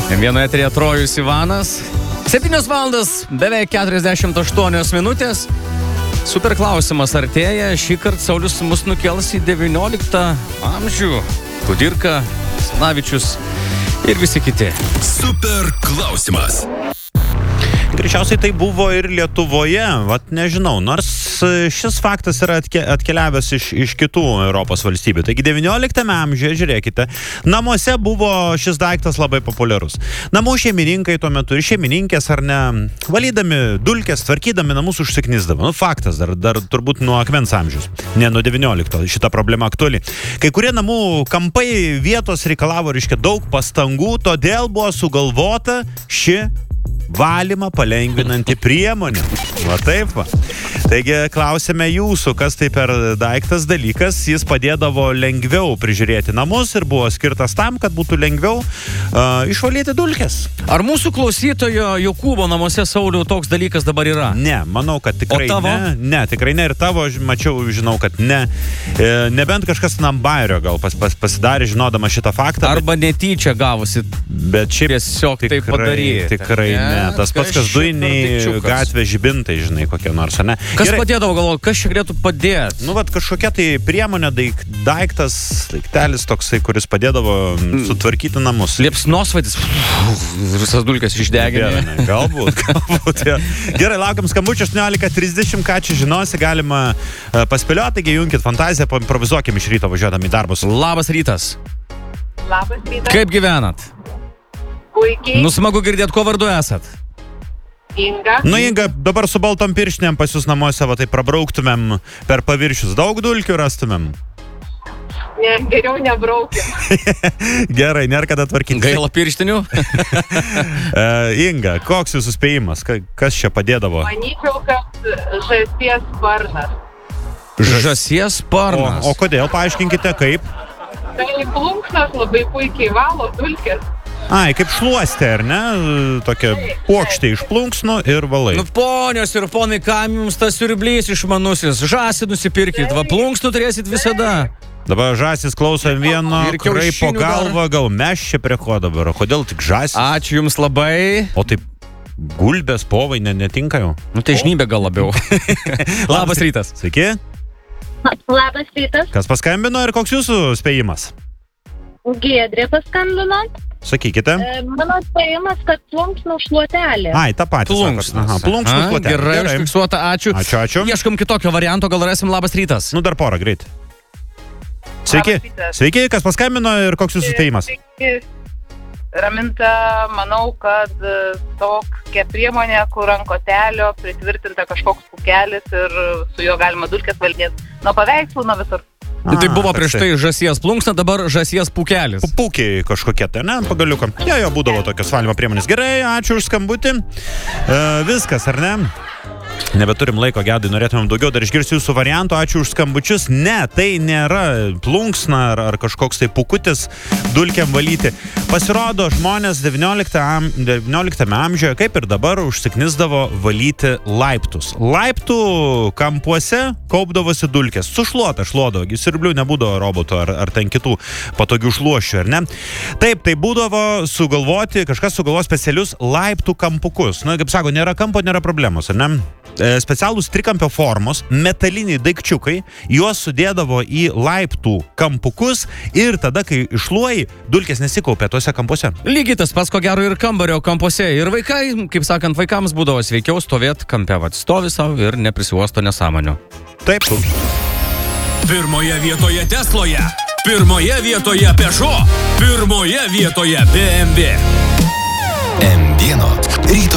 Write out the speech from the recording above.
Vieno eteryje Trojus Ivanas. 7 valandas, beveik 48 minutės. Super klausimas artėja. Šį kartą Saulius mus nukels į 19 amžių. Kudirka, Slavičius ir visi kiti. Super klausimas. Greičiausiai tai buvo ir Lietuvoje, vat nežinau, nors šis faktas yra atkeliavęs iš kitų Europos valstybių. Taigi 19 amžiuje, žiūrėkite, namuose buvo šis daiktas labai populiarus. Namų šeimininkai tuo metu ir šeimininkės ar ne, valydami dulkes, tvarkydami namus užsiknisdavo. Faktas, dar turbūt nuo akmens amžiaus, ne nuo 19, šita problema aktuali. Kai kurie namų kampai vietos reikalavo, reiškia, daug pastangų, todėl buvo sugalvota ši valymą palengvinanti priemonė. Va taip va. Taigi klausėme jūsų, kas tai per daiktas dalykas. Jis padėdavo lengviau prižiūrėti namus ir buvo skirtas tam, kad būtų lengviau išvalyti dulkes. Ar mūsų klausytojo Jokūbo namuose, Sauliau, toks dalykas dabar yra? Ne, manau, kad tikrai ne. Ne, tikrai ne. Ir tavo, mačiau, žinau, kad ne. Nebent kažkas Nambairio gal pasidarė, žinodama šitą faktą. Arba netyčia gavosi. Bet šiaip tiesiog tai padaryti. Tikrai ne. Tas pats, kas dujiniai gatvė žibintai, žinai, kokie nors, ne? Kas padėdavo, galvoju, kas čia galėtų padėti? Nu, vat kažkokia tai priemonė, daiktelis toksai, kuris padėdavo sutvarkyti namus. Liepsnosvaidis, visas dulkes išdeginė. Galbūt. Ja. Gerai, laukiam skambučio 18:30, ką čia žinosi, galima paspėlioti, taigi junkit fantaziją, improvizuokim iš ryto važiuodami į darbus. Labas rytas. Labas rytas. Kaip gyvenat? Puikiai. Smagu girdėti, kuo vardu esat. Inga. Inga, dabar su baltom pirštinėm pas jūs namuose, va tai prabrauktumėm per paviršius. Daug dulkių rastumėm. Ne, geriau nebraukim. Gerai, nėra kada tvarkinti. Gaila pirštinių. Inga, koks jūsų spėjimas? Kas čia padėdavo? Manyčiau, kad žąsies sparnas. Žąsies sparnas. O kodėl? Paaiškinkite, kaip? Tai plunksnas labai puikiai valo dulkes. Ai, kaip šluostė, ar ne? Tokia puokštė iš plunksnų ir valai. Nu, ponios ir ponai, kam jums tas siurblys išmanusis? Žąsį nusipirkit, va plunksnų turėsit visada. Dabar žąsis klauso vieno, kraipo galvą, gal mes čia prie ko dabar, o kodėl tik žąsis? Ačiū jums labai. O taip gulbės, povai netinka jau? Nu, tai žnybė gal labiau. Labas rytas. Sveiki. Labas rytas. Kas paskambino ir koks jūsų spėjimas? Giedrė paskambino. Sakykite. Mano spėjimas, kad plunksnų šluotelė. Ai, tą patį sakot. Plunksnų šluotelė. Gerai, užfiksuota, ačiū. Ačiū. Ieškom kitokio varianto, gal rasim. Labas rytas. Nu, dar porą, greit. Sveiki, kas paskambino ir koks jūsų spėjimas? Raminta, manau, kad tokia priemonė, kur ant kotelio pritvirtinta kažkoks pukelis ir su juo galima dulkes valinėti nuo paveikslų, nuo visur. Tai buvo prieš tai žąsies plunksna, dabar žąsies pukelis. Pūkiai kažkokie, tai ne, pagaliukam. Jo, būdavo tokios valymo priemonės. Gerai, ačiū už skambutį. Viskas, ar ne? Nebeturim laiko, Gedai, norėtumėm daugiau dar išgirsti jūsų variantų. Ačiū už skambučius. Ne, tai nėra plunksna ar kažkoks tai pukutis dulkiam valyti. Pasirodo, žmonės 19 amžiuje, kaip ir dabar, užsiknisdavo valyti laiptus. Laiptų kampuose kaupdavosi dulkės. Sušluota šluodavo, siurblių nebūdavo robotų ar ten kitų patogių šluošių, ar ne? Taip, tai būdavo kažkas sugalvo specialius laiptų kampukus. Na, kaip sako, nėra kampo, nėra problemos, ar ne? Specialūs trikampio formos, metaliniai daikčiukai, juos sudėdavo į laiptų kampukus ir tada, kai iššluoji, dulkės nesikaupė tuose kampuose. Lygiai tas pats, ko gero, ir kambario kampuose. Ir vaikai, kaip sakant, vaikams būdavo sveikiau stovėti kampe, stovi savo ir neprisiuosto nesąmonių. Taip. Pirmoje vietoje Tesloje, pirmoje vietoje Peugeot, pirmoje vietoje BMW. M1 ryto